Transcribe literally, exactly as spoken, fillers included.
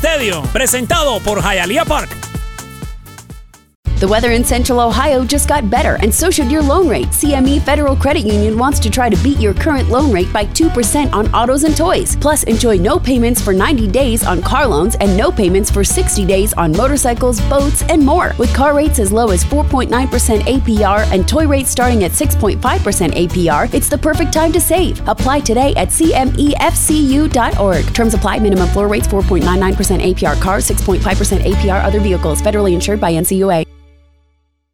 Stadium, presentado por Hialeah Park. The weather in Central Ohio just got better, and so should your loan rate. C M E Federal Credit Union wants to try to beat your current loan rate by two percent on autos and toys. Plus, enjoy no payments for ninety days on car loans and no payments for sixty days on motorcycles, boats, and more. With car rates as low as four point nine percent A P R and toy rates starting at six point five percent A P R, it's the perfect time to save. Apply today at C M E F C U dot org. Terms apply. Minimum floor rates four point nine nine percent A P R cars, six point five percent A P R other vehicles. Federally insured by N C U A.